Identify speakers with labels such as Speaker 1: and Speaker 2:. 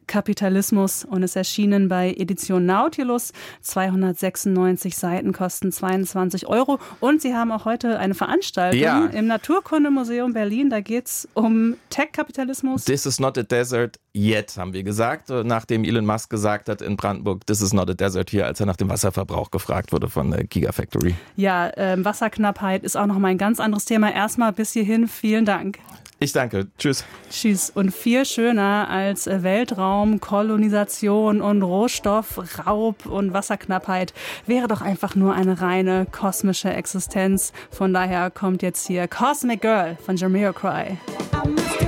Speaker 1: Tech-Kapitalismus und ist erschienen bei Edition Nautilus. 296 Seiten kosten 22 € und Sie haben auch heute eine Veranstaltung im Naturkundemuseum Berlin. Da geht es um Tech-Kapitalismus.
Speaker 2: This is not a desert yet, haben wir gesagt, nachdem Elon Musk gesagt hat in Brandenburg, this is not a desert hier, als er nach dem Wasserverbrauch gefragt wurde von der Gigafactory.
Speaker 1: Ja, Wasserknappheit ist auch noch mal ein ganz anderes Thema. Erstmal bis hierhin, vielen Dank.
Speaker 2: Ich danke. Tschüss.
Speaker 1: Tschüss. Und viel schöner als Weltraum, Kolonisation und Rohstoffraub und Wasserknappheit wäre doch einfach nur eine reine kosmische Existenz. Von daher kommt jetzt hier Cosmic Girl von Jamiroquai.